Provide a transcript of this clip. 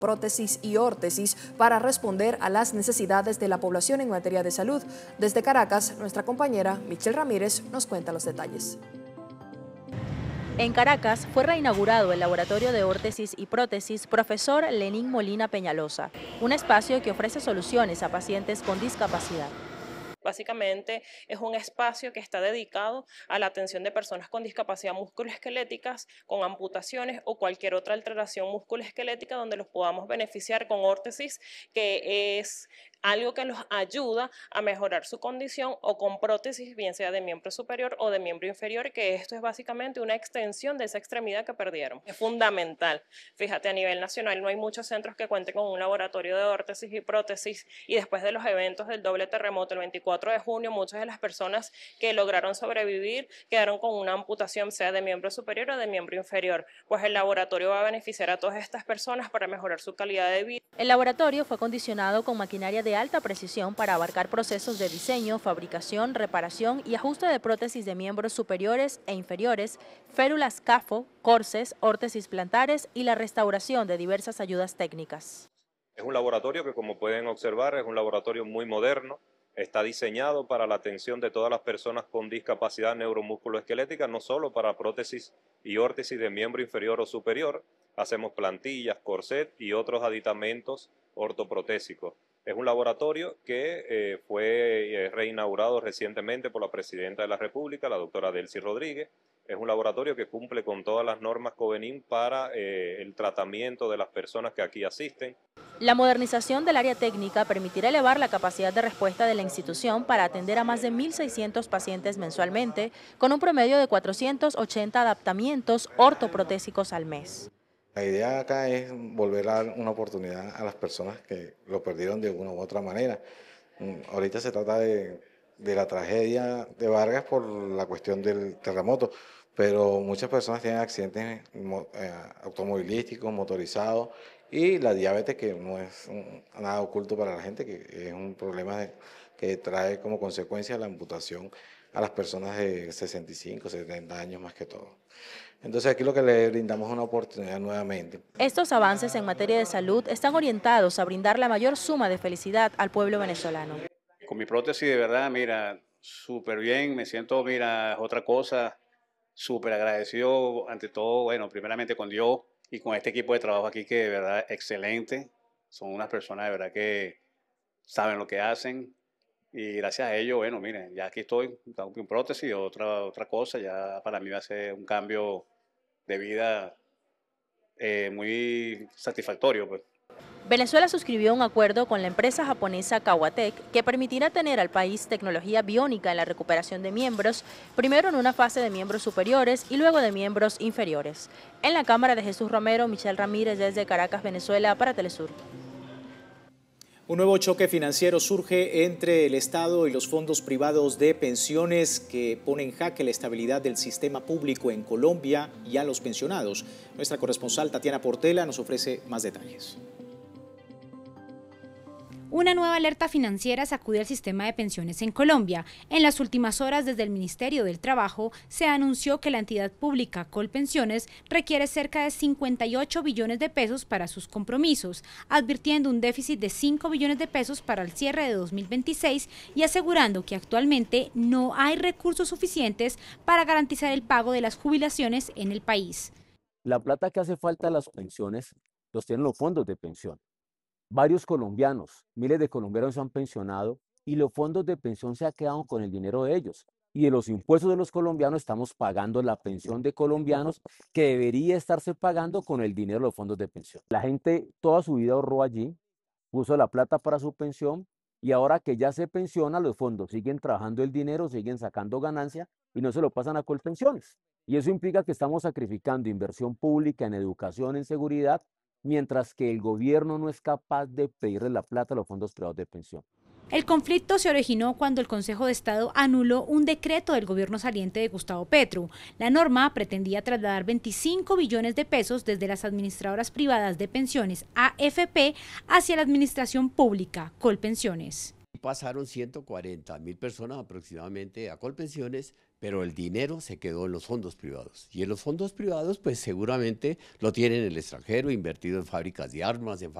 prótesis y órtesis para responder a las necesidades de la población en materia de salud. Desde Caracas, nuestra compañera Michelle Ramírez nos cuenta los detalles. En Caracas fue reinaugurado el Laboratorio de Órtesis y Prótesis Profesor Lenín Molina Peñalosa, un espacio que ofrece soluciones a pacientes con discapacidad. Básicamente es un espacio que está dedicado a la atención de personas con discapacidad musculoesqueléticas, con amputaciones o cualquier otra alteración musculoesquelética donde los podamos beneficiar con órtesis, que es algo que los ayuda a mejorar su condición, o con prótesis, bien sea de miembro superior o de miembro inferior, que esto es básicamente una extensión de esa extremidad que perdieron. Es fundamental. Fíjate, a nivel nacional no hay muchos centros que cuenten con un laboratorio de órtesis y prótesis, y después de los eventos del doble terremoto el 24 de junio, muchas de las personas que lograron sobrevivir quedaron con una amputación, sea de miembro superior o de miembro inferior. Pues el laboratorio va a beneficiar a todas estas personas para mejorar su calidad de vida. El laboratorio fue acondicionado con maquinaria de alta precisión para abarcar procesos de diseño, fabricación, reparación y ajuste de prótesis de miembros superiores e inferiores, férulas CAFO, corses, órtesis plantares y la restauración de diversas ayudas técnicas. Es un laboratorio que, como pueden observar, es un laboratorio muy moderno. Está diseñado para la atención de todas las personas con discapacidad neuromusculoesquelética, no solo para prótesis y órtesis de miembro inferior o superior. Hacemos plantillas, corset y otros aditamentos ortoprotésicos. Es un laboratorio que fue reinaugurado recientemente por la Presidenta de la República, la doctora Delcy Rodríguez. Es un laboratorio que cumple con todas las normas Covenim para el tratamiento de las personas que aquí asisten. La modernización del área técnica permitirá elevar la capacidad de respuesta de la institución para atender a más de 1.600 pacientes mensualmente, con un promedio de 480 adaptamientos ortoprotésicos al mes. La idea acá es volver a dar una oportunidad a las personas que lo perdieron de una u otra manera. Ahorita se trata de la tragedia de Vargas por la cuestión del terremoto, pero muchas personas tienen accidentes automovilísticos, motorizados, y la diabetes, que no es nada oculto para la gente, que es un problema que trae como consecuencia la amputación a las personas de 65, 70 años más que todo. Entonces aquí lo que le brindamos es una oportunidad nuevamente. Estos avances en materia de salud están orientados a brindar la mayor suma de felicidad al pueblo venezolano. Con mi prótesis, de verdad, mira, súper bien, me siento, mira, otra cosa, súper agradecido ante todo, bueno, primeramente con Dios y con este equipo de trabajo aquí, que de verdad excelente. Son unas personas de verdad que saben lo que hacen, y gracias a ellos, bueno, miren, ya aquí estoy, con mi prótesis y otra cosa, ya para mí va a ser un cambio de vida muy satisfactorio, pues. Venezuela suscribió un acuerdo con la empresa japonesa Kawatech que permitirá tener al país tecnología biónica en la recuperación de miembros, primero en una fase de miembros superiores y luego de miembros inferiores. En la cámara de Jesús Romero, Michelle Ramírez, desde Caracas, Venezuela, para Telesur. Un nuevo choque financiero surge entre el Estado y los fondos privados de pensiones que pone en jaque la estabilidad del sistema público en Colombia y a los pensionados. Nuestra corresponsal Tatiana Portela nos ofrece más detalles. Una nueva alerta financiera sacude al sistema de pensiones en Colombia. En las últimas horas, desde el Ministerio del Trabajo, se anunció que la entidad pública Colpensiones requiere cerca de 58 billones de pesos para sus compromisos, advirtiendo un déficit de 5 billones de pesos para el cierre de 2026 y asegurando que actualmente no hay recursos suficientes para garantizar el pago de las jubilaciones en el país. La plata que hace falta a las pensiones los tienen los fondos de pensión. Varios colombianos, miles de colombianos se han pensionado y los fondos de pensión se han quedado con el dinero de ellos. Y de los impuestos de los colombianos estamos pagando la pensión de colombianos que debería estarse pagando con el dinero de los fondos de pensión. La gente toda su vida ahorró allí, puso la plata para su pensión y ahora que ya se pensiona, los fondos siguen trabajando el dinero, siguen sacando ganancia y no se lo pasan a Colpensiones. Y eso implica que estamos sacrificando inversión pública en educación, en seguridad, mientras que el gobierno no es capaz de pedirle la plata a los fondos privados de pensión. El conflicto se originó cuando el Consejo de Estado anuló un decreto del gobierno saliente de Gustavo Petro. La norma pretendía trasladar 25 billones de pesos desde las administradoras privadas de pensiones, AFP, hacia la administración pública, Colpensiones. pasaron 140.000 personas aproximadamente a Colpensiones, pero el dinero se quedó en los fondos privados. Y en los fondos privados, pues seguramente lo tienen en el extranjero, invertido en fábricas de armas, en